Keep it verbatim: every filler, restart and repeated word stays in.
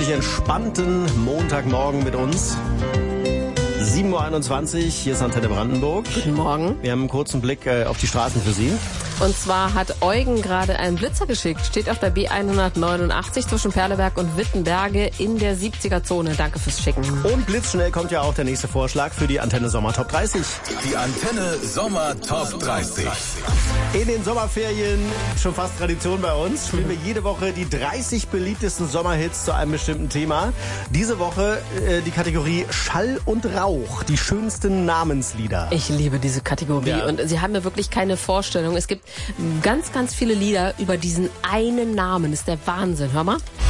hoffentlich entspannten Montagmorgen mit uns. sieben Uhr einundzwanzig, hier ist Antenne Brandenburg. Guten Morgen. Wir haben einen kurzen Blick äh, auf die Straßen für Sie. Und zwar hat Eugen gerade einen Blitzer geschickt. Steht auf der B hundertneunundachtzig zwischen Perleberg und Wittenberge in der siebziger-Zone. Danke fürs Schicken. Und blitzschnell kommt ja auch der nächste Vorschlag für die Antenne Sommer Top dreißig. Die Antenne Sommer Top dreißig. In den Sommerferien, schon fast Tradition bei uns, spielen wir jede Woche die dreißig beliebtesten Sommerhits zu einem bestimmten Thema. Diese Woche äh, die Kategorie Schall und Rauch, die schönsten Namenslieder. Ich liebe diese Kategorie Ja. und Sie haben ja wirklich keine Vorstellung. Es gibt ganz, ganz viele Lieder über diesen einen Namen. Das ist der Wahnsinn. Hör mal.